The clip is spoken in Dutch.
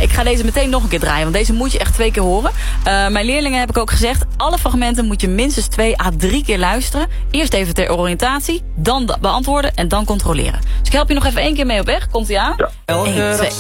ik ga deze meteen nog een keer draaien, want deze moet je echt 2 keer horen. Mijn leerlingen heb ik ook gezegd, alle fragmenten moet je minstens 2 à 3 keer luisteren. Eerst even ter oriëntatie, dan beantwoorden en dan controleren. Dus ik help je nog even 1 keer mee op weg. Komt ie aan? Ja. 1, 2.